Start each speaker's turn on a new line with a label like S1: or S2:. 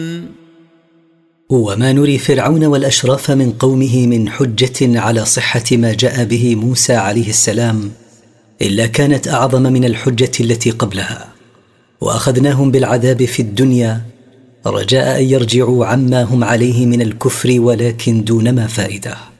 S1: وما نري فرعون والأشراف من قومه من حجة على صحة ما جاء به موسى عليه السلام إلا كانت أعظم من الحجة التي قبلها، وأخذناهم بالعذاب في الدنيا رجاء أن يرجعوا عما هم عليه من الكفر، ولكن دون ما فائدة.